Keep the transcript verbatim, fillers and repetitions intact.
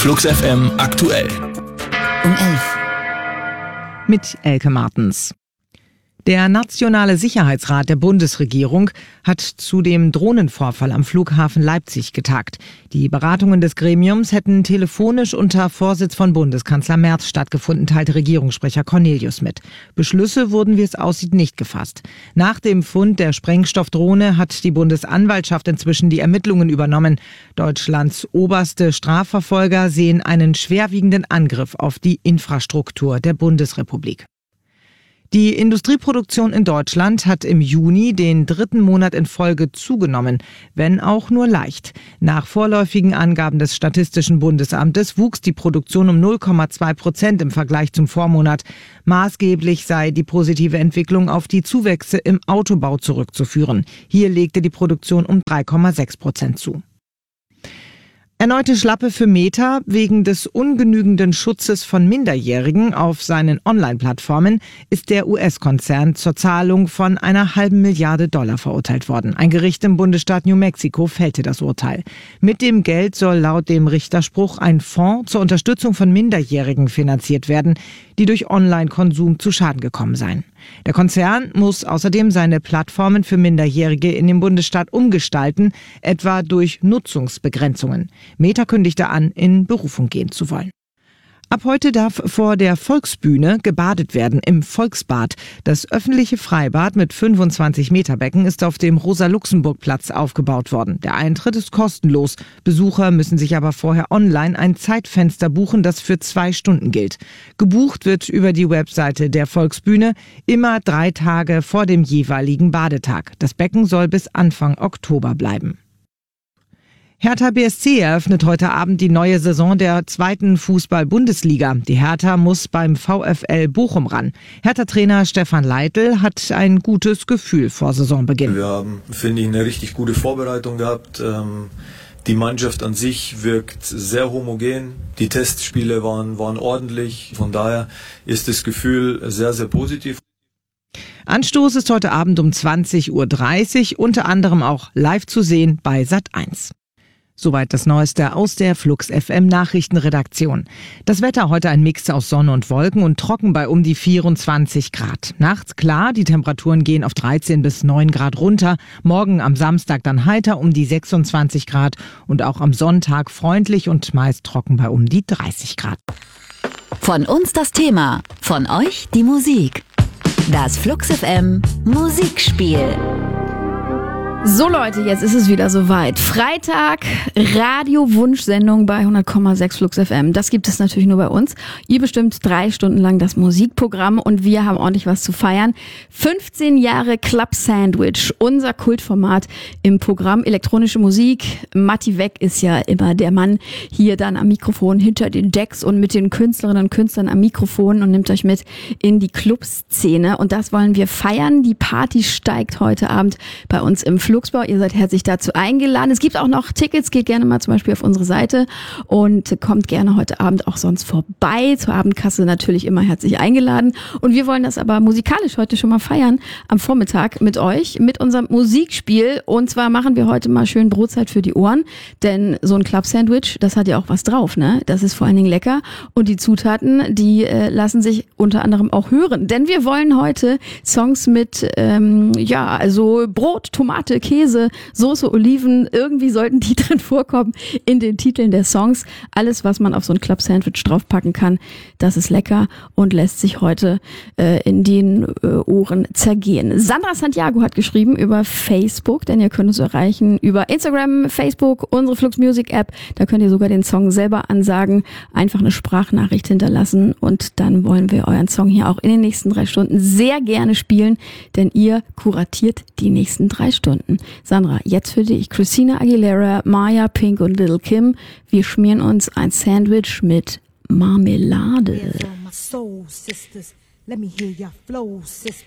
Flux F M aktuell. Um elf. Mit Elke Martens. Der Nationale Sicherheitsrat der Bundesregierung hat zu dem Drohnenvorfall am Flughafen Leipzig getagt. Die Beratungen des Gremiums hätten telefonisch unter Vorsitz von Bundeskanzler Merz stattgefunden, teilte Regierungssprecher Cornelius mit. Beschlüsse wurden, wie es aussieht, nicht gefasst. Nach dem Fund der Sprengstoffdrohne hat die Bundesanwaltschaft inzwischen die Ermittlungen übernommen. Deutschlands oberste Strafverfolger sehen einen schwerwiegenden Angriff auf die Infrastruktur der Bundesrepublik. Die Industrieproduktion in Deutschland hat im Juni den dritten Monat in Folge zugenommen, wenn auch nur leicht. Nach vorläufigen Angaben des Statistischen Bundesamtes wuchs die Produktion um null Komma zwei Prozent im Vergleich zum Vormonat. Maßgeblich sei die positive Entwicklung auf die Zuwächse im Autobau zurückzuführen. Hier legte die Produktion um drei Komma sechs Prozent zu. Erneute Schlappe für Meta. Wegen des ungenügenden Schutzes von Minderjährigen auf seinen Online-Plattformen ist der U S-Konzern zur Zahlung von einer halben Milliarde Dollar verurteilt worden. Ein Gericht im Bundesstaat New Mexico fällte das Urteil. Mit dem Geld soll laut dem Richterspruch ein Fonds zur Unterstützung von Minderjährigen finanziert werden, die durch Online-Konsum zu Schaden gekommen seien. Der Konzern muss außerdem seine Plattformen für Minderjährige in dem Bundesstaat umgestalten, etwa durch Nutzungsbegrenzungen. Meta kündigte an, in Berufung gehen zu wollen. Ab heute darf vor der Volksbühne gebadet werden im Volksbad. Das öffentliche Freibad mit fünfundzwanzig Meter Becken ist auf dem Rosa-Luxemburg-Platz aufgebaut worden. Der Eintritt ist kostenlos. Besucher müssen sich aber vorher online ein Zeitfenster buchen, das für zwei Stunden gilt. Gebucht wird über die Webseite der Volksbühne immer drei Tage vor dem jeweiligen Badetag. Das Becken soll bis Anfang Oktober bleiben. Hertha B S C eröffnet heute Abend die neue Saison der zweiten Fußball-Bundesliga. Die Hertha muss beim VfL Bochum ran. Hertha-Trainer Stefan Leitl hat ein gutes Gefühl vor Saisonbeginn. Wir haben, finde ich, eine richtig gute Vorbereitung gehabt. Die Mannschaft an sich wirkt sehr homogen. Die Testspiele waren, waren ordentlich. Von daher ist das Gefühl sehr, sehr positiv. Anstoß ist heute Abend um zwanzig Uhr dreißig, unter anderem auch live zu sehen bei Sat eins. Soweit das Neueste aus der Flux F M Nachrichtenredaktion. Das Wetter heute ein Mix aus Sonne und Wolken und trocken bei um die vierundzwanzig Grad. Nachts klar, die Temperaturen gehen auf dreizehn bis neun Grad runter. Morgen am Samstag dann heiter um die sechsundzwanzig Grad und auch am Sonntag freundlich und meist trocken bei um die dreißig Grad. Von uns das Thema, von euch die Musik. Das Flux F M Musikspiel. So Leute, jetzt ist es wieder soweit. Freitag, Radio-Wunschsendung bei hundert Komma sechs Flux F M. Das gibt es natürlich nur bei uns. Ihr bestimmt drei Stunden lang das Musikprogramm und wir haben ordentlich was zu feiern. fünfzehn Jahre Club Sandwich, unser Kultformat im Programm. Elektronische Musik. Matti Weck ist ja immer der Mann hier dann am Mikrofon hinter den Decks und mit den Künstlerinnen und Künstlern am Mikrofon und nimmt euch mit in die Clubszene. Und das wollen wir feiern. Die Party steigt heute Abend bei uns im Fluxbau. Ihr seid herzlich dazu eingeladen. Es gibt auch noch Tickets, geht gerne mal zum Beispiel auf unsere Seite und kommt gerne heute Abend auch sonst vorbei. Zur Abendkasse natürlich immer herzlich eingeladen. Und wir wollen das aber musikalisch heute schon mal feiern am Vormittag mit euch, mit unserem Musikspiel. Und zwar machen wir heute mal schön Brotzeit für die Ohren, denn so ein Club-Sandwich, das hat ja auch was drauf, ne? Das ist vor allen Dingen lecker und die Zutaten, die äh, lassen sich unter anderem auch hören. Denn wir wollen heute Songs mit, ähm, ja, also Brot, Tomate, Käse, Soße, Oliven, irgendwie sollten die drin vorkommen in den Titeln der Songs. Alles, was man auf so ein Club-Sandwich draufpacken kann, das ist lecker und lässt sich heute äh, in den äh, Ohren zergehen. Sandra Santiago hat geschrieben über Facebook, denn ihr könnt uns erreichen über Instagram, Facebook, unsere Flux Music App. Da könnt ihr sogar den Song selber ansagen, einfach eine Sprachnachricht hinterlassen und dann wollen wir euren Song hier auch in den nächsten drei Stunden sehr gerne spielen, denn ihr kuratiert die nächsten drei Stunden. Sandra, jetzt für dich Christina Aguilera, Maya, Pink und Lil' Kim. Wir schmieren uns ein Sandwich mit Marmelade. Let me hear your flow, sister.